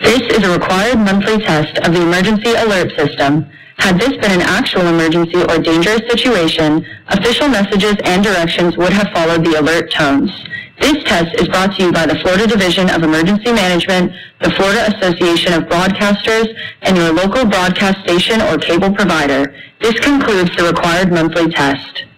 This is a required monthly test of the emergency alert system. Had this been an actual emergency or dangerous situation, official messages and directions would have followed the alert tones. This test is brought to you by the Florida Division of Emergency Management, the Florida Association of Broadcasters, and your local broadcast station or cable provider. This concludes the required monthly test.